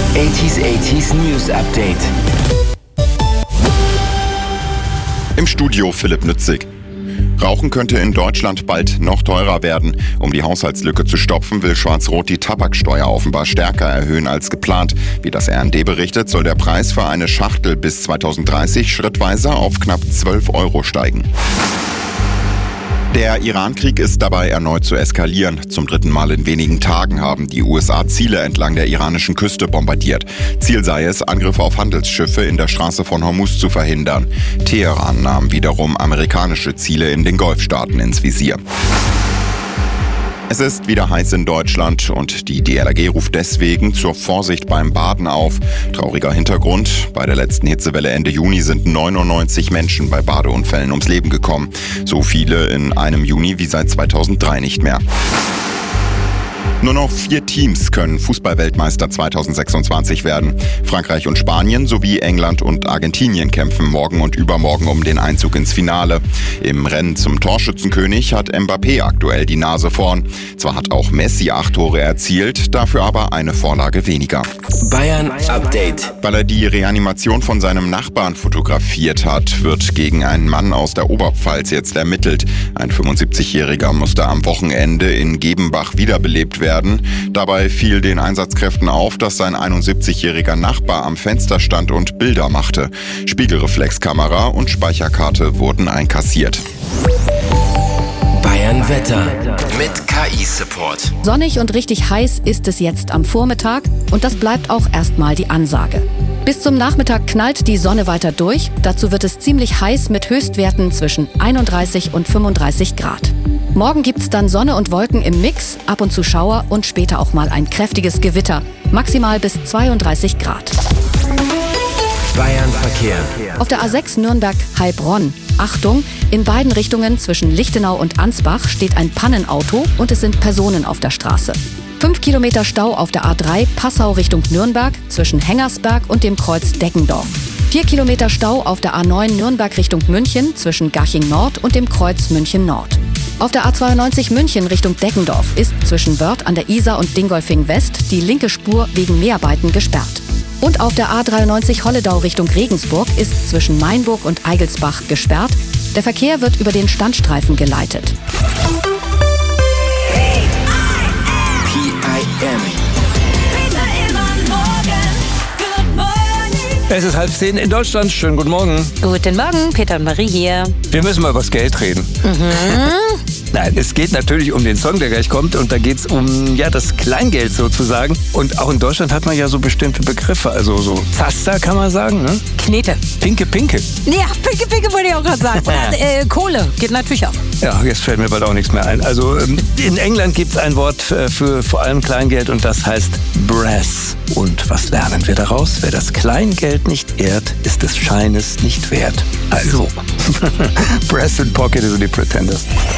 80s News Update. Im Studio Philipp Nützig. Rauchen könnte in Deutschland bald noch teurer werden. Um die Haushaltslücke zu stopfen, will Schwarz-Rot die Tabaksteuer offenbar stärker erhöhen als geplant. Wie das RND berichtet, soll der Preis für eine Schachtel bis 2030 schrittweise auf knapp 12 Euro steigen. Der Iran-Krieg ist dabei erneut zu eskalieren. Zum dritten Mal in wenigen Tagen haben die USA Ziele entlang der iranischen Küste bombardiert. Ziel sei es, Angriffe auf Handelsschiffe in der Straße von Hormuz zu verhindern. Teheran nahm wiederum amerikanische Ziele in den Golfstaaten ins Visier. Es ist wieder heiß in Deutschland und die DLRG ruft deswegen zur Vorsicht beim Baden auf. Trauriger Hintergrund: Bei der letzten Hitzewelle Ende Juni sind 99 Menschen bei Badeunfällen ums Leben gekommen. So viele in einem Juni wie seit 2003 nicht mehr. Nur noch 4 Teams können Fußball-Weltmeister 2026 werden. Frankreich und Spanien sowie England und Argentinien kämpfen morgen und übermorgen um den Einzug ins Finale. Im Rennen zum Torschützenkönig hat Mbappé aktuell die Nase vorn. Zwar hat auch Messi 8 Tore erzielt, dafür aber eine Vorlage weniger. Bayern Update. Weil er die Reanimation von seinem Nachbarn fotografiert hat, wird gegen einen Mann aus der Oberpfalz jetzt ermittelt. Ein 75-Jähriger musste am Wochenende in Gebenbach wiederbelebt werden. Dabei fiel den Einsatzkräften auf, dass sein 71-jähriger Nachbar am Fenster stand und Bilder machte. Spiegelreflexkamera und Speicherkarte wurden einkassiert. Bayern Wetter mit KI-Support. Sonnig und richtig heiß ist es jetzt am Vormittag und das bleibt auch erstmal die Ansage. Bis zum Nachmittag knallt die Sonne weiter durch. Dazu wird es ziemlich heiß mit Höchstwerten zwischen 31 und 35 Grad. Morgen gibt's dann Sonne und Wolken im Mix, ab und zu Schauer und später auch mal ein kräftiges Gewitter. Maximal bis 32 Grad. Bayern Verkehr. Auf der A6 Nürnberg-Heilbronn. Achtung, in beiden Richtungen zwischen Lichtenau und Ansbach steht ein Pannenauto und es sind Personen auf der Straße. 5 Kilometer Stau auf der A3 Passau Richtung Nürnberg zwischen Hengersberg und dem Kreuz Deggendorf. 4 Kilometer Stau auf der A9 Nürnberg Richtung München zwischen Garching Nord und dem Kreuz München Nord. Auf der A92 München Richtung Deggendorf ist zwischen Wörth an der Isar und Dingolfing West die linke Spur wegen Mäharbeiten gesperrt. Und auf der A93 Holledau Richtung Regensburg ist zwischen Mainburg und Eigelsbach gesperrt. Der Verkehr wird über den Standstreifen geleitet. Es ist 9:30 in Deutschland. Schönen guten Morgen. Guten Morgen, Peter und Marie hier. Wir müssen mal über das Geld reden. Nein, es geht natürlich um den Song, der gleich kommt. Und da geht es um das Kleingeld sozusagen. Und auch in Deutschland hat man ja so bestimmte Begriffe. Also so Zaster kann man sagen, ne? Knete. Pinke. Ja, Pinke wollte ich auch gerade sagen. Oder Kohle geht natürlich auch. Ja, jetzt fällt mir bald auch nichts mehr ein. Also in England gibt es ein Wort für vor allem Kleingeld und das heißt Brass. Und was lernen wir daraus? Wer das Kleingeld nicht ehrt, ist des Scheines nicht wert. Also, Brass in Pocket is the Pretenders.